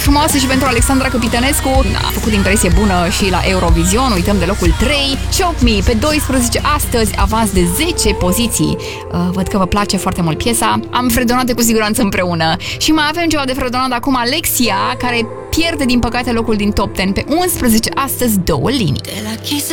frumoasă și pentru Alexandra Capitănescu. A făcut impresie bună și la Eurovision. Uităm de locul 3. Shock Me pe 12 astăzi, avans de 10 poziții. Văd că vă place foarte mult piesa. Am fredonat cu siguranță împreună. Și mai avem ceva de fredonat acum, Alexia, care pierde din păcate locul din top 10 pe 11 astăzi, 2 linii.